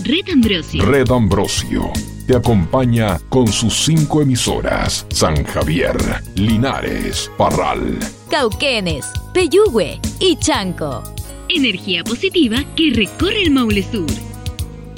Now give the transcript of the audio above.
Red Ambrosio. Red Ambrosio te acompaña con sus 5 emisoras: San Javier, Linares, Parral, Cauquenes, Peyúgue y Chanco. Energía positiva que recorre el Maule Sur.